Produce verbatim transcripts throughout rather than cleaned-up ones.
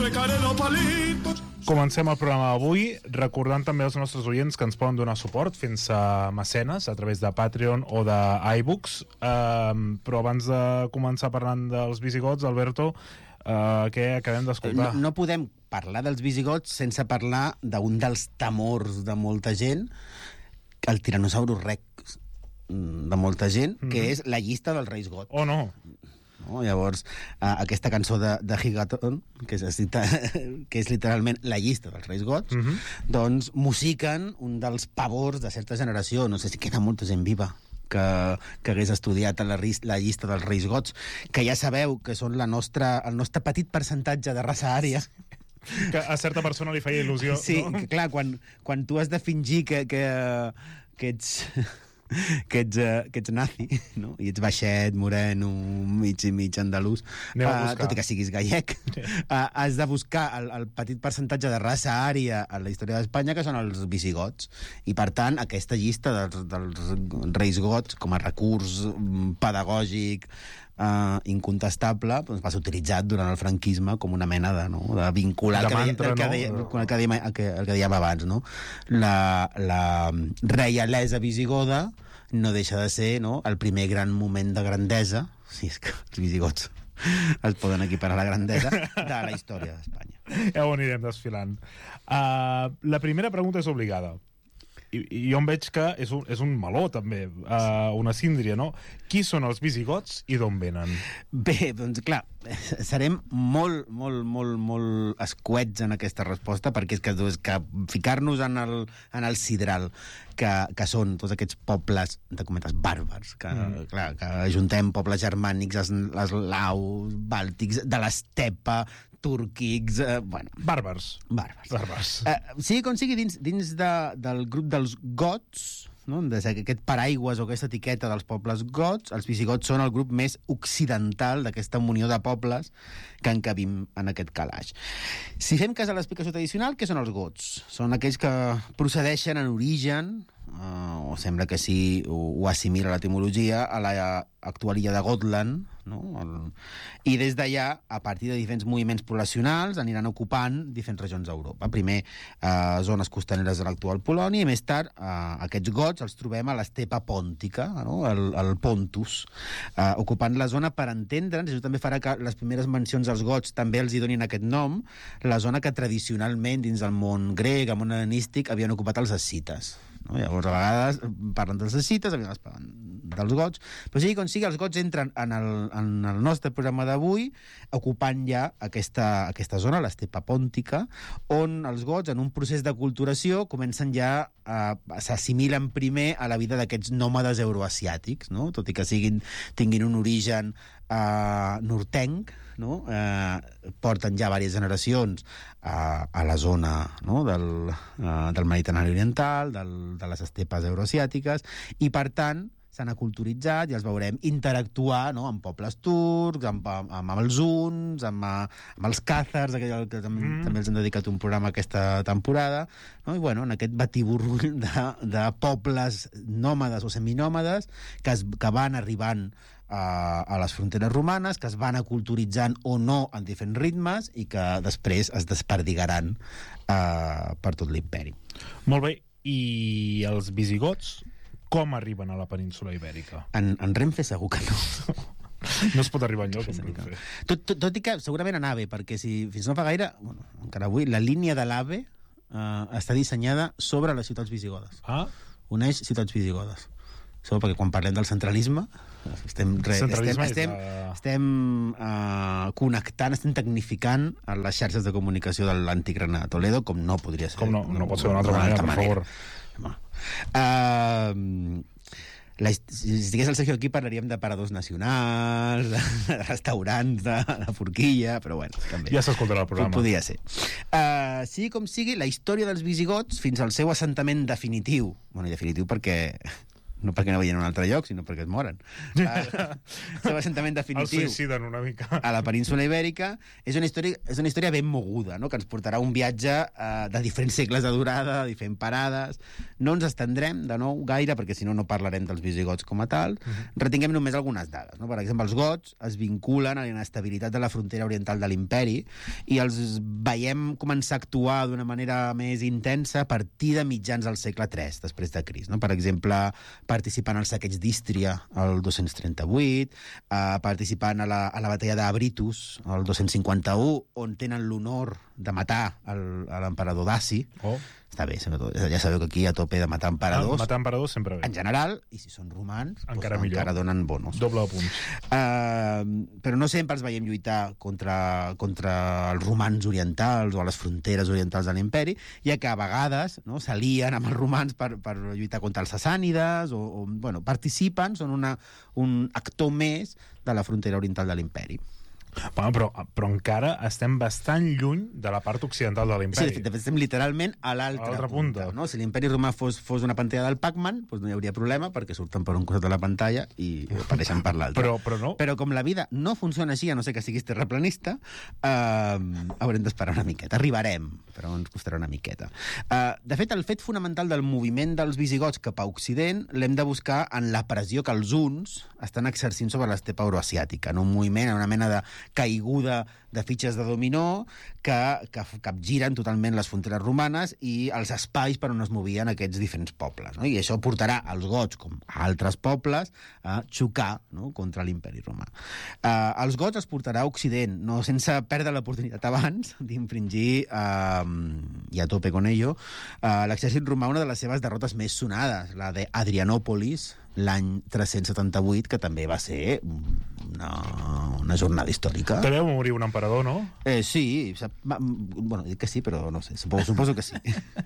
recaré los palitos. Comencem el programa d'avui recordant també als nostres oients que ens poden donar suport fent-se mecenes a través de Patreon o de iBooks. Uh, però abans de començar parlant dels visigots, Alberto, uh, què acabem d'escoltar? No, no podem parlar dels visigots sense parlar d'un dels temors de molta gent, el Tyrannosaurus Rex de molta gent, mm-hmm. que és la llista dels reis gots. Oh, no! No? Llavors, uh, aquesta cançó de, de Gigaton, que és, que és literalment la llista dels reis gots, mm-hmm. doncs musiquen un dels pavors de certa generació. No sé si queda molta gent viva que, que hagués estudiat la, la llista dels reis gots, que ja sabeu que són la nostra, el nostre petit percentatge de raça ària. Que a certa persona li feia il·lusió. Sí, no? que clar, quan, quan tu has de fingir que, que, que ets... que ets, uh, que ets nazi, no? I ets baixet, moreno, mig i mig andalús, uh, tot i que siguis gallec, sí. uh, has de buscar el, el petit percentatge de raça ària en la història d'Espanya, que són els visigots. I, per tant, aquesta llista dels, dels reis gots, com a recurs pedagògic Uh, incontestable, doncs va ser utilitzat durant el franquisme com una mena de, no? de vincular de el, que mantra, deia, el, que deia, no? el, que deia, el, que, el que dèiem abans, no? La, la reialesa visigoda no deixa de ser, no? el primer gran moment de grandesa, si és que els visigots es poden equiparar a la grandesa de la història d'Espanya. Ja ho anirem desfilant. Uh, la primera pregunta és obligada. I, i jo em veig que és un, és un meló, també, uh, una síndria, no? Qui són els visigots i d'on venen? Bé, doncs clar, serem molt, molt, molt, molt escuets en aquesta resposta, perquè és que, és que ficar-nos en el, en el sidral, que, que són tots aquests pobles, de cometes, bàrbars, que, mm. clar, que ajuntem pobles germànics, eslaus, bàltics, de l'estepa, túrquics, eh, bueno... Bàrbars. Bàrbars. Bàrbars. Eh, sigui com sigui, dins, dins de, del grup dels gots, no? Aquest paraigües o aquesta etiqueta dels pobles gots, els visigots són el grup més occidental d'aquesta unió de pobles que encabim en aquest calaix. Si fem cas a l'explicació tradicional, què són els gots? Són aquells que procedeixen en origen, eh, o sembla que sí, ho, ho assimila l'etimologia, a la actual illa de Gotland, no? El... i des d'allà, a partir de diferents moviments poblacionals, aniran ocupant diferents regions d'Europa. Primer, eh, zones costaneres de l'actual Polònia, i més tard, eh, aquests gots els trobem a l'estepa pòntica, no? el, el Pontus, eh, ocupant la zona, per entendre'ns, això també farà que les primeres mencions als gots també els hi donin aquest nom, la zona que tradicionalment, dins del món grec, el món hel·lenístic, havien ocupat els escites. No? Llavors, a vegades parlen dels escites, a vegades parlen dels gots, però sigui com sigui, els gots entren en el, en el nostre programa d'avui ocupant ja aquesta, aquesta zona, l'estepa pòntica, on els gots, en un procés d'aculturació, comencen ja a, s'assimilen primer a la vida d'aquests nòmades euroasiàtics, no? Tot i que siguin, tinguin un origen uh, nortenc, no? Uh, porten ja diverses generacions uh, a la zona, no? del, uh, del Mediterrani oriental, del, de les estepes euroasiàtiques, i per tant s'han aculturitzat i els veurem interactuar, no? amb pobles turcs, amb, amb, amb els huns, amb, amb els càzars, que també, mm. també els hem dedicat un programa aquesta temporada, no? I bueno, en aquest batiburrull de, de pobles nòmades o seminòmades que, es, que van arribant a, a les fronteres romanes, que es van aculturitzant o no en diferents ritmes i que després es desperdigaran uh, per tot l'imperi. Molt bé, i els visigots com arriben a la península Ibèrica? En, en Renfe segur que no. No es pot arribar enlloc en Renfe. Tot, tot, tot i que segurament en AVE, perquè si fins no fa gaire, bueno, encara avui, la línia de l'AVE uh, està dissenyada sobre les ciutats visigodes. Ah? Uneix ciutats visigodes. Segur, perquè quan parlem del centralisme estem, re, centralisme estem, estem, la... estem uh, connectant, estem tecnificant les xarxes de comunicació de l'antic Regne de Toledo, com no podria ser. Com no, no, no pot ser d'una altra manera, per favor. Bueno. Uh, la, si estigués el Sergio aquí parlaríem de paradors nacionals, de, de restaurants, de la forquilla, però bueno, també. Ja s'escoltarà el programa. Podria ser. Uh, sigui com sigui, la història dels visigots fins al seu assentament definitiu, bueno, i definitiu perquè no perquè no veien un altre lloc, sinó perquè es moren. Uh, el seu assentament definitiu... El suïciden una mica. A la península Ibèrica. És una història, és una història ben moguda, no?, que ens portarà un viatge uh, de diferents segles de durada, de diferents parades. No ens estendrem, de nou, gaire, perquè si no, no parlarem dels visigots com a tal. Uh-huh. Retinguem només algunes dades. No? Per exemple, els gots es vinculen a la inestabilitat de la frontera oriental de l'imperi i els veiem començar a actuar d'una manera més intensa a partir de mitjans del segle tres, després de Crist. No? Per exemple, participant al saqueig d'Ístria el dos-cents trenta-vuit, eh, participant a la, a la batalla d'Abritus el dos-cents cinquanta-u, on tenen l'honor de matar el, a l'emperador Daci. Oh. Està bé, ja sabeu que aquí a tope de matar emperadors. Ah, matar emperadors sempre bé. En general, i si són romans, encara, doncs, encara donen bonos. Doble de punts. Uh, però no sempre els veiem lluitar contra, contra els romans orientals o a les fronteres orientals de l'imperi, ja que a vegades no, s'alien amb els romans per, per lluitar contra els sassànides, o, o bueno, participen, són una, un actor més de la frontera oriental de l'imperi. Bueno, però, però encara estem bastant lluny de la part occidental de l'imperi. Sí, de fet, de fet estem literalment a l'altra punta. punta no? Si l'imperi romà fos, fos una pantalla del Pac-Man, doncs no hi hauria problema, perquè surten per un costat de la pantalla i apareixen per l'altre. Però, però, no. però com la vida no funciona així, a no ser que siguis terraplanista, eh, haurem d'esperar una miqueta. Arribarem, però ens costarà una miqueta. Eh, de fet, el fet fonamental del moviment dels visigots cap a Occident l'hem de buscar en la pressió que els huns estan exercint sobre l'estepa euroasiàtica, en un moviment, en una mena de caiguda de fitxes de dominó que, que capgiren totalment les fronteres romanes i els espais per on es movien aquests diferents pobles. No? I això portarà als gots, com a altres pobles, a xocar, no?, contra l'imperi romà. Uh, els gots es portarà a Occident, no sense perdre l'oportunitat abans d'infringir, uh, i a tope con ello, uh, l'exèrcit romà una de les seves derrotes més sonades, la d'Adrianòpolis, l'any tres-cents setanta-vuit, que també va ser una, una jornada històrica. També va morir un emperador, no? Eh, sí, va, bueno, dic que sí, però no sé, suposo, suposo que sí.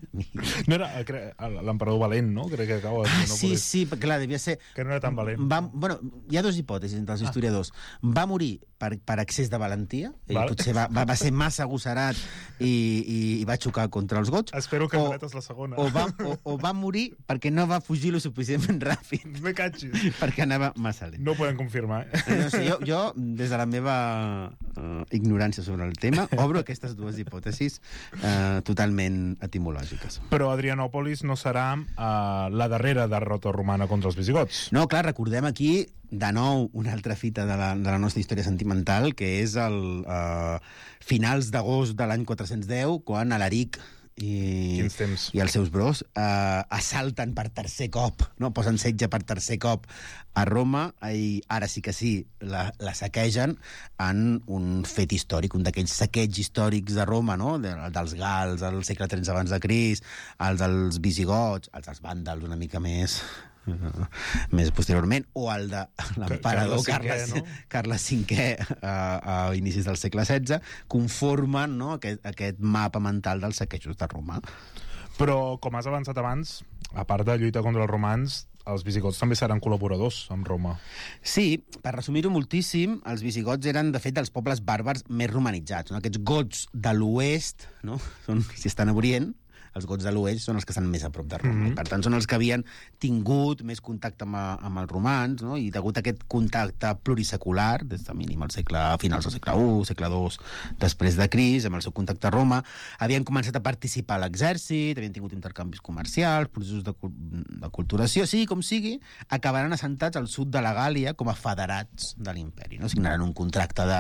No era l'emperador Valent, no? Crec que acaba... Ah, no sí, poder... sí, clar, devia ser... Que no era tan valent. Va, bueno, hi ha dues hipòtesis entre els ah. historiadors. Va morir per, per excés de valentia, ell potser va, va, va ser massa agosserat i, i, i va xocar contra els gots. Espero que manetes la segona. O va, o, o va morir perquè no va fugir lo suficientment ràpid. Me catxis. Perquè anava massa lent. No ho podem confirmar, eh? No sé, jo, jo, des de la meva uh, ignorància sobre el tema, obro aquestes dues hipòtesis uh, totalment etimològiques. Però Adrianòpolis no serà uh, la darrera derrota romana contra els visigots. No, clar, recordem aquí, de nou, una altra fita de la, de la nostra història sentimental, que és el uh, finals d'agost de l'any quatre-cents deu, quan Alaric i, i els seus bros eh, assalten per tercer cop, no? Posen setge per tercer cop a Roma, i ara sí que sí, la, la saquegen en un fet històric, un d'aquells saqueigs històrics de Roma, no? De, dels gals al segle tretze abans de Crist, els dels visigots, els dels vàndals una mica més... Uh, més posteriorment, o el de l'emperador Carles, no? Carles cinquè a, a inicis del segle setze, conformen, no, aquest, aquest mapa mental dels saquejos de Roma. Però, com has avançat abans, a part de lluitar contra els romans, els visigots també seran col·laboradors amb Roma. Sí, per resumir-ho moltíssim, els visigots eren, de fet, dels pobles bàrbars més romanitzats. No? Aquests gots de l'oest, no? Són, si estan a Orient, els gots de l'oest són els que estan més a prop de Roma. Mm-hmm. Per tant, són els que havien tingut més contacte amb, amb els romans, no? I degut a aquest contacte plurisecular, des de mínim al segle, a finals del segle u, segle dos, després de Crist, amb el seu contacte a Roma, havien començat a participar a l'exèrcit, havien tingut intercanvis comercials, processos de, de culturació, sigui com sigui, acabaran assentats al sud de la Gàlia com a federats de l'imperi. No? Signaran un contracte de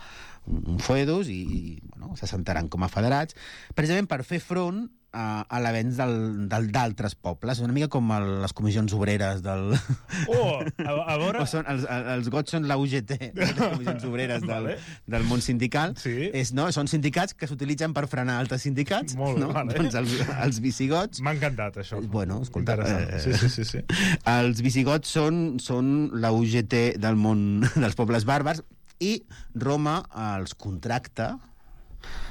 un foedus i, i bueno, s'assentaran com a federats, precisament per fer front a, a l'avenç d'altres pobles. És una mica com el, les comissions obreres del... Oh, a, a veure... O són, els, els gots són la U G T, les comissions obreres del, vale. del món sindical. Sí. És, no? Són sindicats que s'utilitzen per frenar altres sindicats. Molt bé, no? vale. Doncs els, els visigots... M'ha encantat, això. Bueno, escolta... Eh, sí, sí, sí, sí. Els visigots són, són la U G T del món dels pobles bàrbars, i Roma els contracta